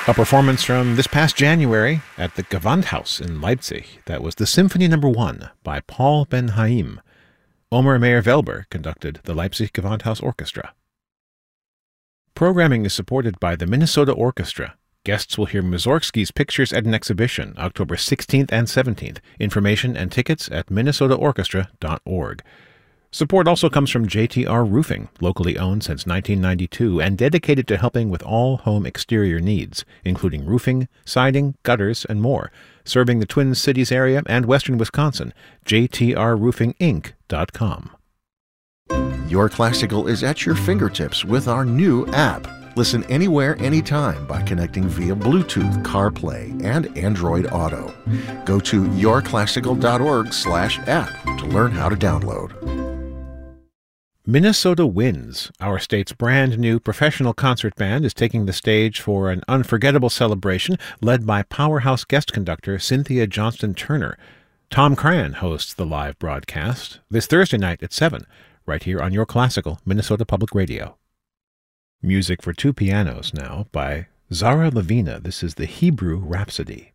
A performance from this past January at the Gewandhaus in Leipzig. That was the Symphony No. 1 by Paul Ben-Haim. Omer Meyer-Velber conducted the Leipzig Gewandhaus Orchestra. Programming is supported by the Minnesota Orchestra. Guests will hear Mussorgsky's Pictures at an Exhibition, October 16th and 17th. Information and tickets at minnesotaorchestra.org. Support also comes from JTR Roofing, locally owned since 1992 and dedicated to helping with all home exterior needs, including roofing, siding, gutters, and more. Serving the Twin Cities area and western Wisconsin, jtrroofinginc.com. Your Classical is at your fingertips with our new app. Listen anywhere, anytime by connecting via Bluetooth, CarPlay, and Android Auto. Go to yourclassical.org/app to learn how to download. Minnesota Winds, our state's brand new professional concert band, is taking the stage for an unforgettable celebration led by powerhouse guest conductor Cynthia Johnston-Turner. Tom Cran hosts the live broadcast this Thursday night at 7, right here on Your Classical, Minnesota Public Radio. Music for two pianos now by Zara Lavina. This is the Hebrew Rhapsody.